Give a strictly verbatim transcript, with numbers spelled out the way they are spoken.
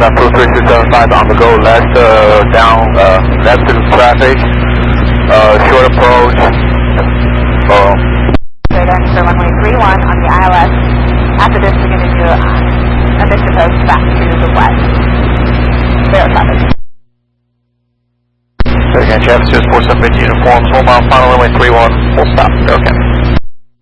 Approved three two seven five on the go, left, uh, down, uh, left to the traffic, uh, short approach, um. Straight in for runway three one on the I L S. After this, we're going to do uh, a mission host back to the west. Zero traffic. So again, Jeff, just four seven uniforms, one mile, final runway three one, full stop, okay.